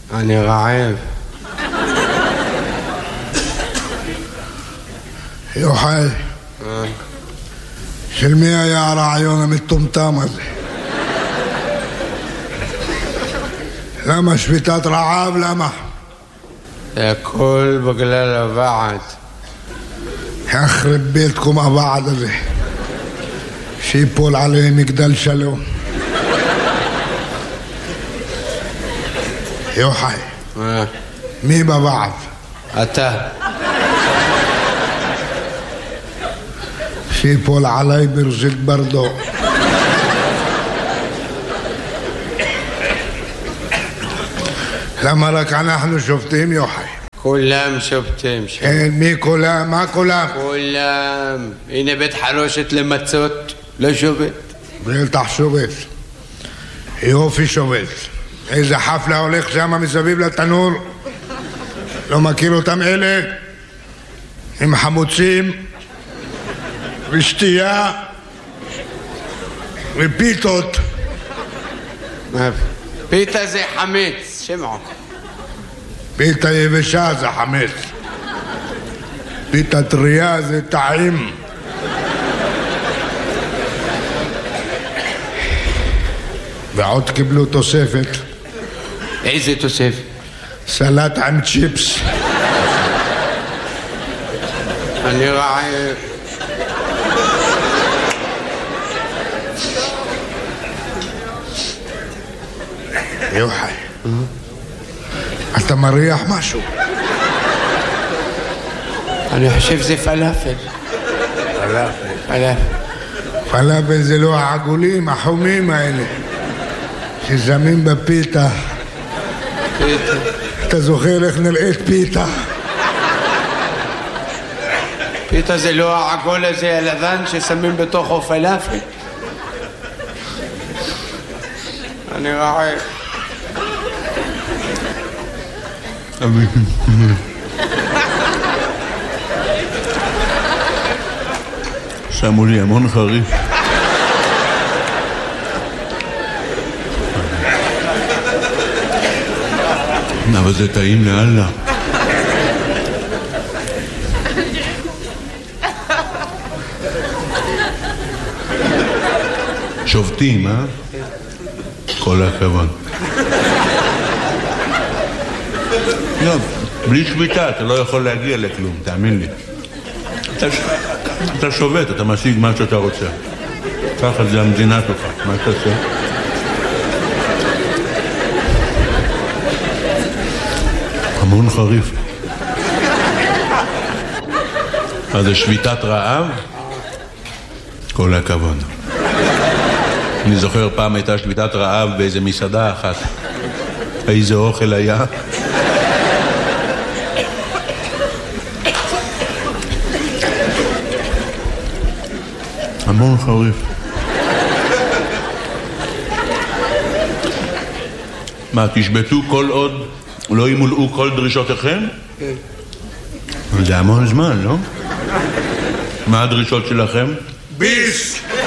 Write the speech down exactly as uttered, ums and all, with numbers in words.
אני רעב. יוחאי, של מי היה הרעיון המטומטם הזה? למה שביתת רעב? למה? זה הכל בגלל הוועד. יחרב ביתכם הוועד הזה, שיפול עליהם מגדל שלום. יוחאי, מי בוועד? אתה. שיפול עליי ברזיל ברדו. למה רק אנחנו שופטים, יוחאי? כולם שופטים שם. כן, מי כולם? מה כולם? כולם. הנה בית חרושת למצות, לא שובת. בטח שובת. יופי שובת. איזה חפלה הולך שם מסביב לתנור. לא מכיר אותם אלה? עם חמוצים ושתייה ופיתות. פיתה זה חמץ, שמעו. פיתה יבשה זה חמץ. פיתה טריה זה טעים. ועוד קיבלו תוספת. איזה תוספת? סלט עם צ'יפס. אני רעב. יוחאי, אתה מריח משהו? אני חושב זה פלאפל. פלאפל. פלאפל. פלאפל זה לא העגולים, החומים האלה ששמים בפיתה. פיתה. אתה זוכר איך נראית פיתה? פיתה זה לא העגול הזה הלבן ששמים בתוכו פלאפל. אני רעב. שמו לי המון חריף. אבל זה טעים לאללה. שובטים, אה? כל הכבוד. לא, בלי שביתה אתה לא יכול להגיע לכלום, תאמין לי. אתה, אתה שובת, אתה משיג מה שאתה רוצה. ככה זה המדינה שלך, מה אתה עושה? המון חריף. אז זה שביתת רעב? כל הכבוד. אני זוכר פעם הייתה שביתת רעב באיזה מסעדה אחת. איזה אוכל היה? המון חריף. מה, תשבטו כל עוד לא ימולאו כל דרישותיכם? כן. זה המון זמן, לא? מה הדרישות שלכם? ביס!